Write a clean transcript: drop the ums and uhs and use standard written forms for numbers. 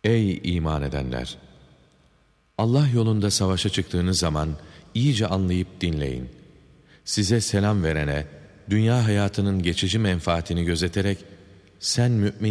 Ey iman edenler! Allah yolunda savaşa çıktığınız zaman iyice anlayıp dinleyin. Size selam verene, dünya hayatının geçici menfaatini gözeterek, sen mümin